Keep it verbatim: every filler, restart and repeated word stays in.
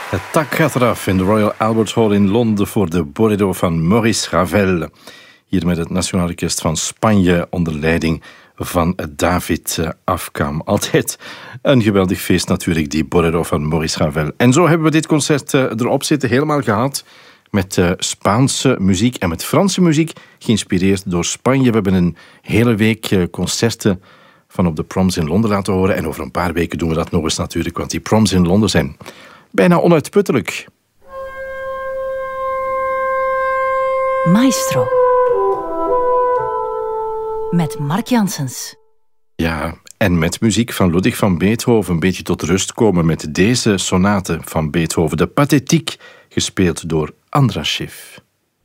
Het tak gaat eraf in de Royal Albert Hall in Londen voor de Bolero van Maurice Ravel. Hier met het Nationaal Orkest van Spanje onder leiding van David Afkam. Altijd een geweldig feest natuurlijk, die Bolero van Maurice Ravel. En zo hebben we dit concert erop zitten helemaal gehad met Spaanse muziek en met Franse muziek, geïnspireerd door Spanje. We hebben een hele week concerten van op de proms in Londen laten horen. En over een paar weken doen we dat nog eens natuurlijk, want die proms in Londen zijn bijna onuitputtelijk. Maestro. Met Mark Janssens. Ja, en met muziek van Ludwig van Beethoven een beetje tot rust komen met deze sonate van Beethoven, de Pathétique, gespeeld door Andras Schiff.